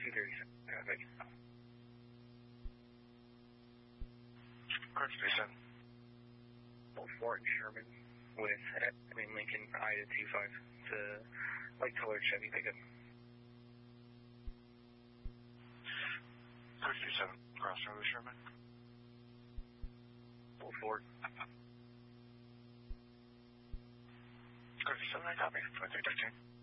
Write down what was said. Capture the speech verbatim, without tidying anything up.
two thirty-seven. Traffic. Car thirty-seven. Fort Sherman with Edwin Lincoln, Ida two five to light colored Chevy pickup. Car thirty-seven. Crossing with Sherman. Full Ford. Car thirty-seven, I copy. twenty-three thirteen.